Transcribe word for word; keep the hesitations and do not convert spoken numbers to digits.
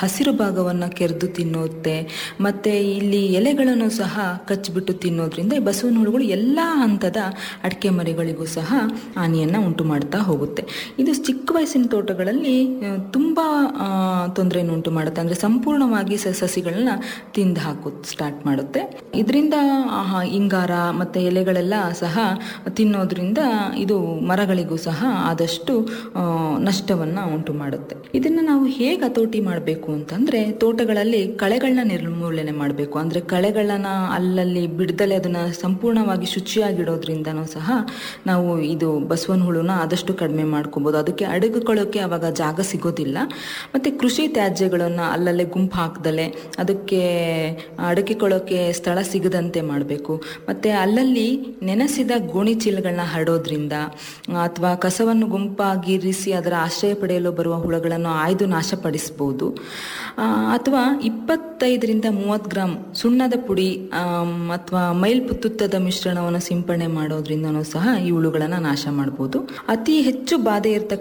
ಹಸಿರು ಭಾಗವನ್ನು ಕೆರೆದು ತಿನ್ನುತ್ತೆ, ಮತ್ತು ಇಲ್ಲಿ ಎಲೆಗಳನ್ನು ಸಹ ಕಚ್ಚಿಬಿಟ್ಟು ತಿನ್ನೋದ್ರಿಂದ ಈ ಬಸವನ ಹುಳುಗಳು ಎಲ್ಲ ಹಂತದ ಅಡಿಕೆ ಮರಿಗಳಿಗೂ ಸಹ ಹಾನಿಯನ್ನು ಉಂಟು ಮಾಡ್ತಾ ಹೋಗುತ್ತೆ. ಇದು ಚಿಕ್ಕ ವಯಸ್ಸಿನ ತೋಟಗಳಲ್ಲಿ ತುಂಬ ತೊಂದರೆಯನ್ನು ಉಂಟು ಮಾಡುತ್ತೆ, ಅಂದರೆ ಸಂಪೂರ್ಣವಾಗಿ ಸಸಿಗಳನ್ನ ತಿಂದು ಹಾಕೋ ಸ್ಟಾರ್ಟ್ ಮಾಡುತ್ತೆ. ಇದರಿಂದ ಇಂಗಾರ ಮತ್ತು ಎಲೆಗಳೆಲ್ಲ ಸಹ ತಿನ್ನೋದ್ರಿಂದ ಇದು ಮರಗಳಿಗೂ ಸಹ ಆದಷ್ಟು ನಷ್ಟವನ್ನು ಉಂಟು ಮಾಡುತ್ತೆ. ಇದನ್ನು ನಾವು ಹೇಗೆ ಹತೋಟಿ ಮಾಡಬೇಕು ಅಂತಂದರೆ, ತೋಟಗಳಲ್ಲಿ ಕಳೆಗಳನ್ನ ನಿರ್ಮೂಲನೆ ಮಾಡಬೇಕು. ಅಂದರೆ ಕಳೆಗಳನ್ನ ಅಲ್ಲಲ್ಲಿ ಬಿಡ್ದಲೆ ಅದನ್ನು ಸಂಪೂರ್ಣವಾಗಿ ಶುಚಿಯಾಗಿಡೋದ್ರಿಂದನೂ ಸಹ ನಾವು ಇದು ಬಸವನ ಹುಳುನ ಆದಷ್ಟು ಕಡಿಮೆ ಮಾಡ್ಕೊಬೋದು. ಅದಕ್ಕೆ ಅಡಗಿಕೊಳ್ಳೋಕ್ಕೆ ಆವಾಗ ಜಾಗ ಸಿಗೋದಿಲ್ಲ. ಮತ್ತು ಕೃಷಿ ತ್ಯಾಜ್ಯಗಳನ್ನು ಅಲ್ಲಲ್ಲೇ ಗುಂಪು ಹಾಕ್ದಲೆ ಅದಕ್ಕೆ ಅಡಗಿಕೊಳ್ಳೋಕ್ಕೆ ಸ್ಥಳ ಸಿಗದಂತೆ ಮಾಡಬೇಕು. ಮತ್ತು ಅಲ್ಲಲ್ಲಿ ನೆನೆಸಿದ ಗೋಣಿ ಚೀಲಗಳನ್ನ ಹರಡೋದ್ರಿಂದ ಅಥವಾ ಕಸವನ್ನು ಗುಂಪಾಗಿರಿಸಿ ಅದರ ಆಶ್ರಯ ಪಡೆಯಲು ಬರುವ ಹುಳುಗಳನ್ನು ಆಯ್ದು ನಾಶಪಡಿಸ್ಬೋದು. ಅಥವಾ ಇಪ್ಪತ್ತೈದರಿಂದ ಮೂವತ್ತು ಗ್ರಾಮ್ ಸುಣ್ಣದ ಪುಡಿ ಅಥವಾ ಮೈಲ್ಪುತ್ತುತ್ತದ ಮಿಶ್ರಣವನ್ನು ಸಿಂಪಡಣೆ ಮಾಡೋದ್ರಿಂದನೂ ಸಹ ಈ ಹುಳುಗಳನ್ನು ನಾಶ ಮಾಡ್ಬೋದು. ಅತಿ ಹೆಚ್ಚು ಬಾಧೆ ಇರ್ತಕ್ಕಂಥ